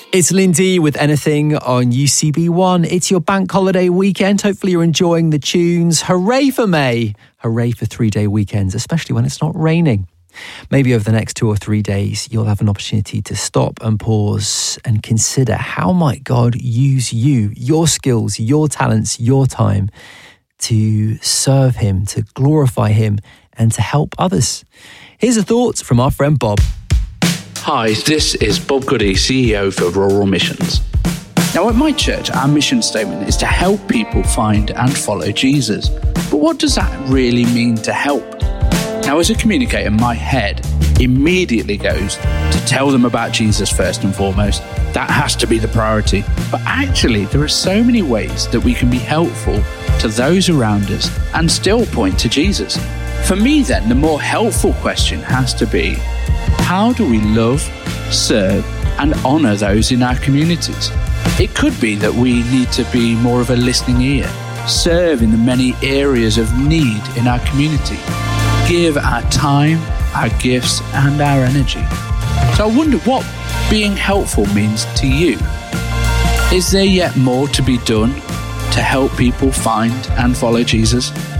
It's Lindy with Anything on UCB1. It's your bank holiday weekend. Hopefully you're enjoying the tunes. Hooray for May. Hooray for 3-day weekends, especially when it's not raining. Maybe over the next 2 or 3 days, you'll have an opportunity to stop and pause and consider how might God use you, your skills, your talents, your time to serve him, to glorify him, and to help others. Here's a thought from our friend Bob. Hi, this is Bob Goody, CEO for Rural Missions. Now at my church, our mission statement is to help people find and follow Jesus. But what does that really mean to help? Now as a communicator, my head immediately goes to tell them about Jesus first and foremost. That has to be the priority. But actually, there are so many ways that we can be helpful to those around us and still point to Jesus. For me then, the more helpful question has to be, how do we love, serve, and honour those in our communities? It could be that we need to be more of a listening ear, serve in the many areas of need in our community, give our time, our gifts, and our energy. So I wonder what being helpful means to you. Is there yet more to be done to help people find and follow Jesus?